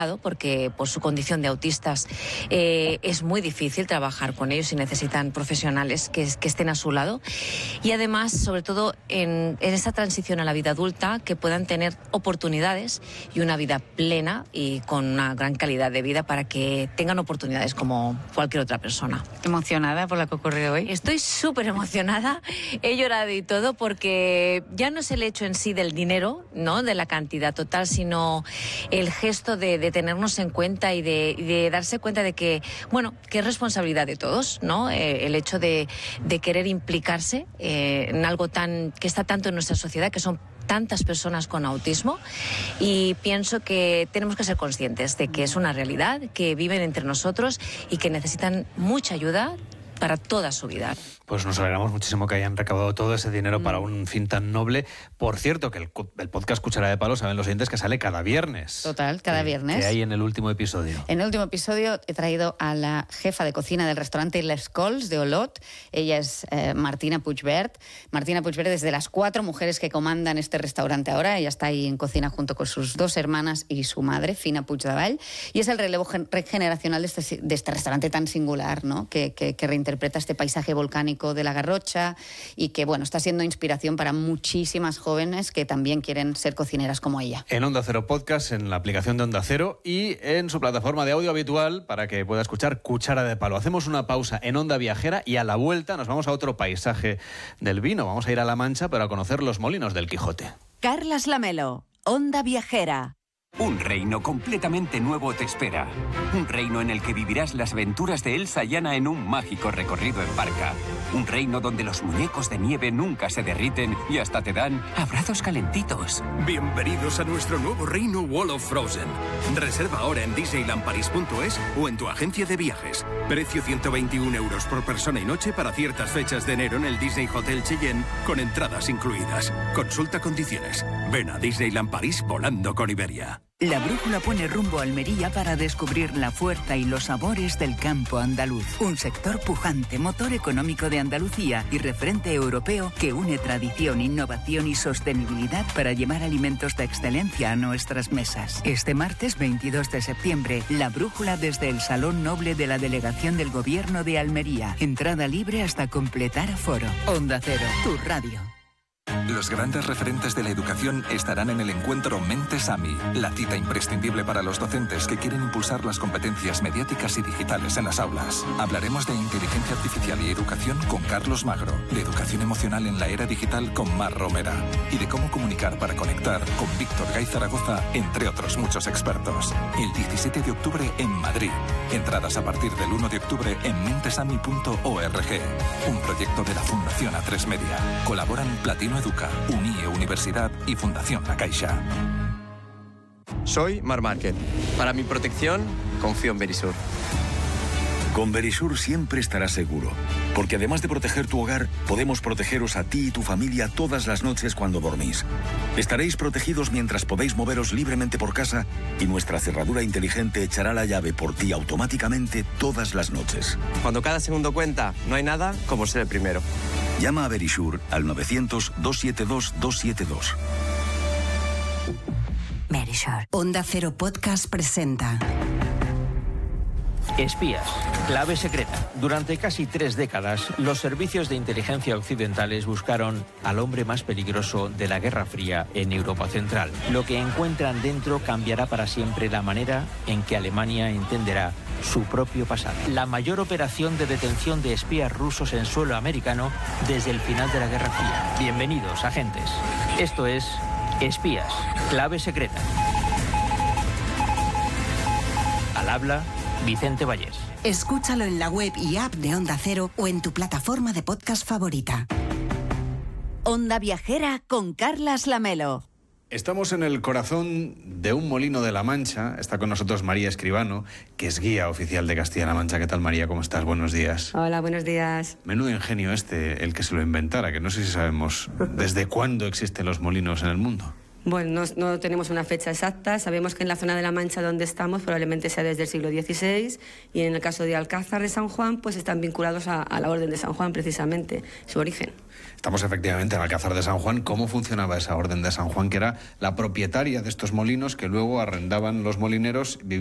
porque por su condición de autistas es muy difícil trabajar con ellos y necesitan profesionales que estén a su lado, y además, sobre todo en esta transición a la vida adulta, que puedan tener oportunidades y una vida plena y con una gran calidad de vida para que tengan oportunidades como cualquier otra persona. ¿Emocionada por lo que ocurre hoy? Estoy súper emocionada, he llorado y todo, porque ya no es el hecho en sí del dinero, ¿no?, de la cantidad total, sino el gesto de tenernos en cuenta y de darse cuenta de que, bueno, que es responsabilidad de todos, ¿no? El hecho de querer implicarse en algo que está tanto en nuestra sociedad, que son tantas personas con autismo, y pienso que tenemos que ser conscientes de que es una realidad, que viven entre nosotros y que necesitan mucha ayuda para toda su vida. Pues nos alegramos muchísimo que hayan recaudado todo ese dinero para un fin tan noble. Por cierto, que el podcast Cuchara de Palo, saben los oyentes, que sale cada viernes. Total, cada viernes. ¿Qué hay en el último episodio? En el último episodio he traído a la jefa de cocina del restaurante Les Cols de Olot. Ella es Martina Puigvert. Martina Puigvert es de las 4 mujeres que comandan este restaurante ahora. Ella está ahí en cocina junto con sus 2 hermanas y su madre, Fina Puigdevall. Y es el relevo generacional de este restaurante tan singular, ¿no?, que reinterpreta este paisaje volcánico de la Garrocha, y que, bueno, está siendo inspiración para muchísimas jóvenes que también quieren ser cocineras como ella. En Onda Cero Podcast, en la aplicación de Onda Cero y en su plataforma de audio habitual para que pueda escuchar Cuchara de Palo. Hacemos una pausa en Onda Viajera y a la vuelta nos vamos a otro paisaje del vino. Vamos a ir a La Mancha para conocer los molinos del Quijote. Carlas Lamelo, Onda Viajera. Un reino completamente nuevo te espera. Un reino en el que vivirás las aventuras de Elsa y Anna en un mágico recorrido en barca. Un reino donde los muñecos de nieve nunca se derriten y hasta te dan abrazos calentitos. Bienvenidos a nuestro nuevo reino Wall of Frozen. Reserva ahora en disneylandparis.es o en tu agencia de viajes. Precio 121 € por persona y noche para ciertas fechas de enero en el Disney Hotel Cheyenne, con entradas incluidas. Consulta condiciones. Ven a Disneyland París volando con Iberia. La brújula pone rumbo a Almería para descubrir la fuerza y los sabores del campo andaluz. Un sector pujante, motor económico de Andalucía y referente europeo que une tradición, innovación y sostenibilidad para llevar alimentos de excelencia a nuestras mesas. Este martes 22 de septiembre, la brújula desde el Salón Noble de la Delegación del Gobierno de Almería. Entrada libre hasta completar aforo. Onda Cero, tu radio. Los grandes referentes de la educación estarán en el encuentro Mentes AMI, la cita imprescindible para los docentes que quieren impulsar las competencias mediáticas y digitales en las aulas. Hablaremos de inteligencia artificial y educación con Carlos Magro, de educación emocional en la era digital con Mar Romera y de cómo comunicar para conectar con Víctor Gay Zaragoza, entre otros muchos expertos. El 17 de octubre en Madrid. Entradas a partir del 1 de octubre en mentesami.org. Un proyecto de la Fundación A3 Media. Colaboran Platino Educa, UNIE Universidad y Fundación La Caixa. Soy Marc Márquez. Para mi protección, confío en Verisur. Con Verisur siempre estarás seguro, porque además de proteger tu hogar, podemos protegeros a ti y tu familia todas las noches cuando dormís. Estaréis protegidos mientras podéis moveros libremente por casa y nuestra cerradura inteligente echará la llave por ti automáticamente todas las noches. Cuando cada segundo cuenta, no hay nada como ser el primero. Llama a Verisur al 900-272-272. Verisur. Onda Cero Podcast presenta Espías, clave secreta. Durante casi 3 décadas, los servicios de inteligencia occidentales buscaron al hombre más peligroso de la Guerra Fría en Europa Central. Lo que encuentran dentro cambiará para siempre la manera en que Alemania entenderá su propio pasado. La mayor operación de detención de espías rusos en suelo americano desde el final de la Guerra Fría. Bienvenidos, agentes. Esto es Espías, clave secreta. Al habla Vicente Vallés. Escúchalo en la web y app de Onda Cero o en tu plataforma de podcast favorita. Onda Viajera con Carlas Lamelo. Estamos en el corazón de un molino de La Mancha. Está con nosotros María Escribano, que es guía oficial de Castilla-La Mancha. ¿Qué tal, María? ¿Cómo estás? Buenos días. Hola, buenos días. Menudo ingenio el que se lo inventara, que no sé si sabemos desde cuándo existen los molinos en el mundo. Bueno, no tenemos una fecha exacta. Sabemos que en la zona de La Mancha donde estamos probablemente sea desde el siglo XVI, y en el caso de Alcázar de San Juan pues están vinculados a la Orden de San Juan, precisamente, su origen. Estamos efectivamente en Alcázar de San Juan. ¿Cómo funcionaba esa Orden de San Juan, que era la propietaria de estos molinos que luego arrendaban los molineros?